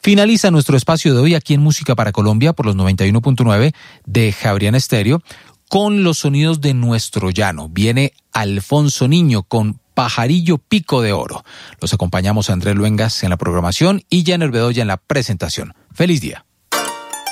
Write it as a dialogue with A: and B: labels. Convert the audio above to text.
A: Finaliza nuestro espacio de hoy aquí en Música para Colombia por los 91.9 de Javeriana Estéreo con los sonidos de nuestro llano. Viene Alfonso Niño con Pajarillo Pico de Oro. Los acompañamos a Andrés Luengas en la programación y Jenner Bedoya en la presentación. ¡Feliz día!